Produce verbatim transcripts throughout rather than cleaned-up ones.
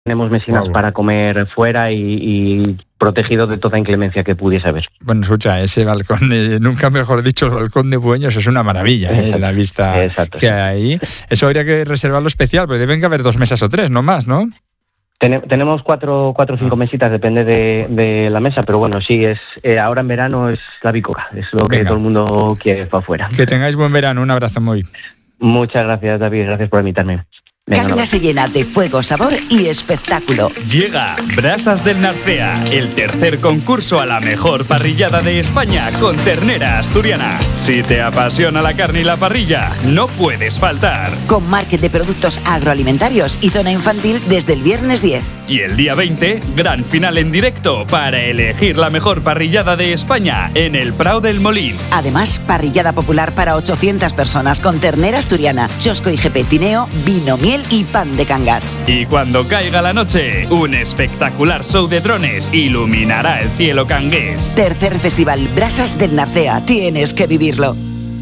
tenemos mesinas wow. para comer fuera y, y protegido de toda inclemencia que pudiese haber. Bueno, escucha, ese balcón, eh, nunca mejor dicho, el balcón de Bueños es una maravilla, eh, la vista Exacto. que hay ahí. Eso habría que reservarlo especial, porque deben que haber dos mesas o tres, no más, ¿no? Ten- tenemos cuatro, cuatro o cinco mesitas, depende de, de la mesa, pero bueno, sí, es eh, ahora en verano es la bicoca, es lo Venga. que todo el mundo quiere para afuera. Que tengáis buen verano, un abrazo muy. Muchas gracias, David, gracias por invitarme. Venga, Carla se llena de fuego, sabor y espectáculo. Llega Brasas del Narcea, el tercer concurso a la mejor parrillada de España con ternera asturiana. Si te apasiona la carne y la parrilla, no puedes faltar. Con market de productos agroalimentarios y zona infantil desde el viernes diez. Y el día veinte, gran final en directo para elegir la mejor parrillada de España en el Prau del Molín. Además, parrillada popular para ochocientas personas con ternera asturiana, chosco y gepetineo, vino, miel y pan de Cangas. Y cuando caiga la noche, un espectacular show de drones iluminará el cielo cangués. Tercer Festival Brasas del Narcea. Tienes que vivirlo.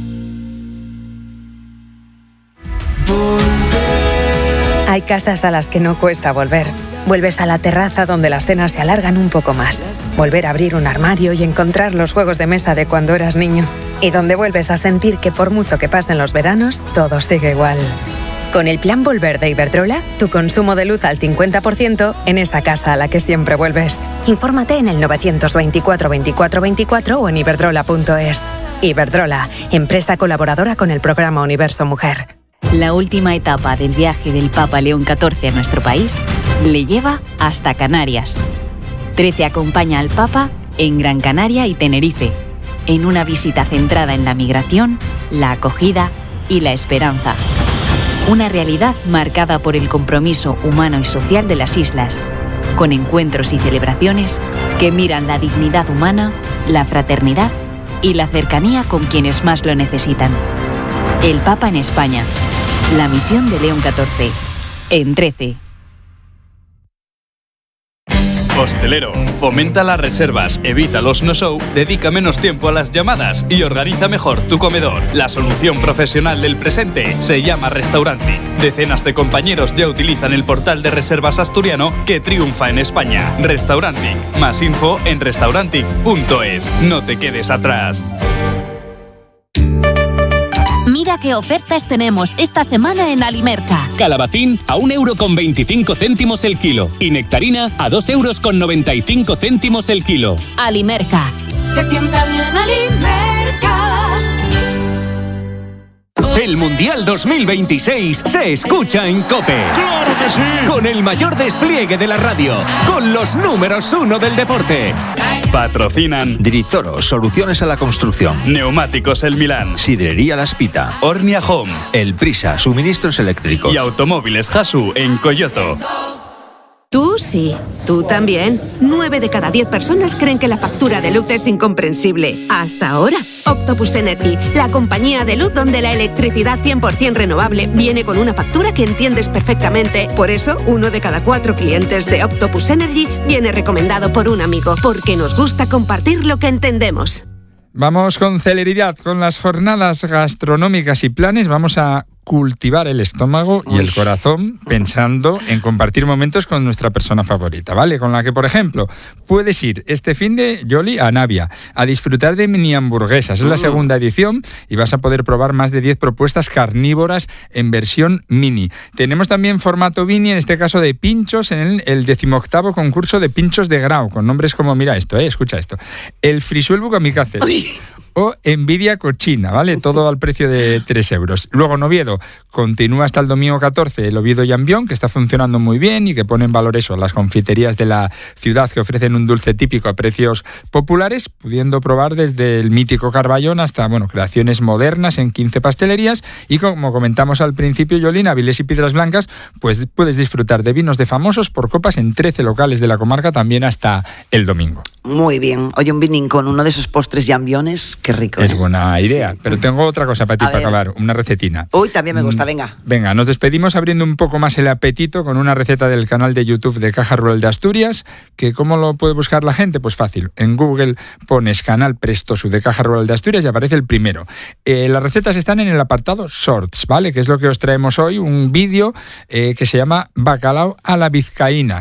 Hay casas a las que no cuesta volver. Vuelves a la terraza donde las cenas se alargan un poco más. Volver a abrir un armario y encontrar los juegos de mesa de cuando eras niño. Y donde vuelves a sentir que por mucho que pasen los veranos, todo sigue igual. Con el plan Volver de Iberdrola, tu consumo de luz al cincuenta por ciento en esa casa a la que siempre vuelves. Infórmate en el novecientos veinticuatro veinticuatro veinticuatro o en iberdrola punto es. Iberdrola, empresa colaboradora con el programa Universo Mujer. La última etapa del viaje del Papa León catorce a nuestro país le lleva hasta Canarias. trece acompaña al Papa en Gran Canaria y Tenerife, en una visita centrada en la migración, la acogida y la esperanza. Una realidad marcada por el compromiso humano y social de las islas, con encuentros y celebraciones que miran la dignidad humana, la fraternidad y la cercanía con quienes más lo necesitan. El Papa en España. La misión de León catorce. En trece. Hostelero, fomenta las reservas, evita los no-show, dedica menos tiempo a las llamadas y organiza mejor tu comedor. La solución profesional del presente se llama Restaurantic. Decenas de compañeros ya utilizan el portal de reservas asturiano que triunfa en España. Restaurantic. Más info en restaurantic punto es. No te quedes atrás. Mira qué ofertas tenemos esta semana en Alimerca. Calabacín a un euro con veinticinco céntimos el kilo y nectarina a dos euros con noventa y cinco céntimos el kilo. Alimerca. Te sienta bien Alimerca. El Mundial dos mil veintiséis se escucha en COPE. ¡Claro que sí! Con el mayor despliegue de la radio, con los números uno del deporte. Patrocinan Drizoro, soluciones a la construcción. Neumáticos El Milán. Sidrería La Spita. Ornia Home. El Prisa, suministros eléctricos. Y Automóviles Hasu en Coyoto. Tú sí, tú también. Nueve de cada diez personas creen que la factura de luz es incomprensible. Hasta ahora. Octopus Energy, la compañía de luz donde la electricidad cien por ciento renovable viene con una factura que entiendes perfectamente. Por eso, uno de cada cuatro clientes de Octopus Energy viene recomendado por un amigo, porque nos gusta compartir lo que entendemos. Vamos con celeridad, con las jornadas gastronómicas y planes. Vamos a cultivar el estómago y Uy. el corazón pensando en compartir momentos con nuestra persona favorita, ¿vale? Con la que, por ejemplo, puedes ir este fin de Yoli a Navia a disfrutar de mini hamburguesas. Es la segunda edición y vas a poder probar más de diez propuestas carnívoras en versión mini. Tenemos también formato Vini, en este caso de pinchos, en el, el decimoctavo concurso de pinchos de Grau, con nombres como, mira esto, eh, escucha esto, el Frisuelbu Kamikaze o Envidia Cochina, ¿vale? Todo al precio de tres euros. Luego en Oviedo continúa hasta el domingo catorce el Oviedo Llambión, que está funcionando muy bien y que pone en valor eso, las confiterías de la ciudad que ofrecen un dulce típico a precios populares, pudiendo probar desde el mítico Carballón hasta, bueno, creaciones modernas en quince pastelerías y, como comentamos al principio, Yolín, Avilés y Piedras Blancas, pues puedes disfrutar de vinos de famosos por copas en trece locales de la comarca también hasta el domingo. Muy bien. Oye, un vinín con uno de esos postres llambiones, qué rico. Es ¿eh? buena idea. Sí. Pero tengo otra cosa para ti, A para ver. acabar. Una recetina. Uy, también me gusta, venga. Venga, nos despedimos abriendo un poco más el apetito con una receta del canal de YouTube de Caja Rural de Asturias, que ¿cómo lo puede buscar la gente? Pues fácil. En Google pones canal Prestosu de Caja Rural de Asturias y aparece el primero. Eh, las recetas están en el apartado Shorts, ¿vale? Que es lo que os traemos hoy, un vídeo eh, que se llama Bacalao a la vizcaína.